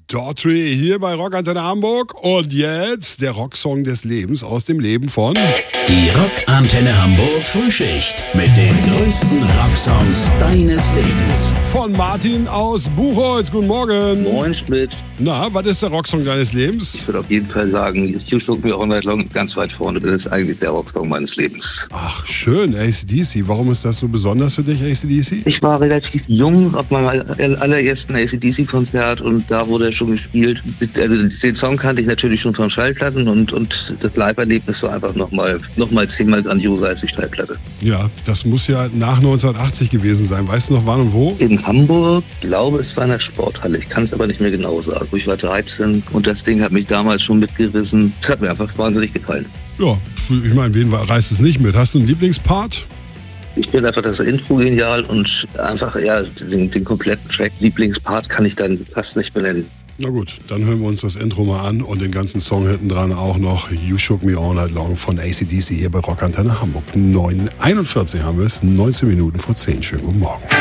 Daughtry hier bei Rockantenne Hamburg und jetzt der Rocksong des Lebens aus dem Leben von... Die Rockantenne Hamburg Frühschicht mit den größten Rocksongs deines Lebens. Von Martin aus Buchholz. Guten Morgen. Moin Schmidt. Na, was ist der Rocksong deines Lebens? Ich würde auf jeden Fall sagen, You Shook Me All Night Long ganz weit vorne. Das ist eigentlich der Rocksong meines Lebens. Ach, schön, AC/DC. Warum ist das so besonders für dich, AC/DC? Ich war relativ jung auf meinem allerersten AC/DC-Konzert und da wurde er schon gespielt. Also den Song kannte ich natürlich schon von Schallplatten und das Live-Erlebnis war einfach nochmal 10-mal grandioser als die Schallplatte. Ja, das muss ja nach 1980 gewesen sein. Weißt du noch wann und wo? In Hamburg, glaube es war in der Sporthalle. Ich kann es aber nicht mehr genau sagen. Ich war 13 und das Ding hat mich damals schon mitgerissen. Es hat mir einfach wahnsinnig gefallen. Ja, ich meine, wen reißt es nicht mit? Hast du einen Lieblingspart? Ich finde einfach das Intro genial und einfach den kompletten Track Lieblingspart kann ich dann fast nicht benennen. Na gut, dann hören wir uns das Intro mal an und den ganzen Song hinten dran auch noch You Shook Me All Night Long von AC/DC hier bei Rockantenne Hamburg. 9:41 haben wir es, 19 Minuten vor 10. Schönen guten Morgen.